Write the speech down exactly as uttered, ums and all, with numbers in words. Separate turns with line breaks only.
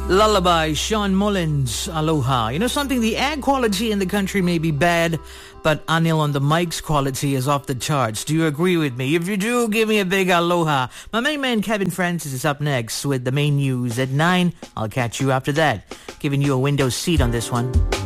Lullaby, Sean Mullins, Aloha. You know something? The air quality in the country may be bad, but Anil on the mic's quality is off the charts. Do you agree with me? If you do, give me a big aloha. My main man Kevin Francis is up next with the main news at nine. I'll catch you after that, giving you a window seat on this one.